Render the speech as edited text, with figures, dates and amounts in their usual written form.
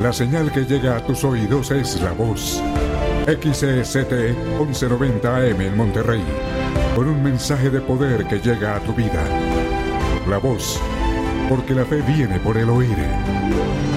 La señal que llega a tus oídos es La Voz. XEZT 1190 AM en Monterrey. Con un mensaje de poder que llega a tu vida. La Voz, porque la fe viene por el oír.